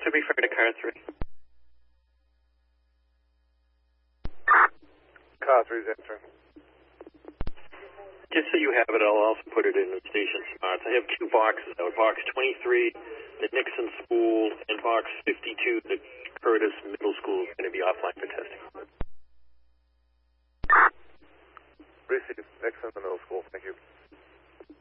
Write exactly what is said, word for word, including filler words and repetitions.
To refer to car three. Car three's answering. Just so you have it, I'll also put it in the station spots. I have two boxes out. Box twenty-three, the Nixon School, and box fifty-two, the Curtis Middle School, is going to be offline for testing. Received. Nixon, the middle school. Thank you.